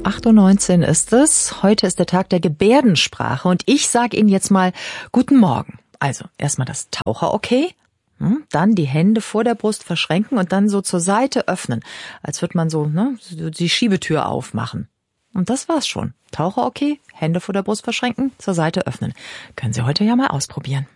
8:19 Uhr ist es. Heute ist der Tag der Gebärdensprache und ich sage Ihnen jetzt mal Guten Morgen. Also erstmal das Taucher-Okay, dann die Hände vor der Brust verschränken und dann so zur Seite öffnen, als würde man so die Schiebetür aufmachen. Und das war's schon. Taucher-Okay, Hände vor der Brust verschränken, zur Seite öffnen. Können Sie heute ja mal ausprobieren.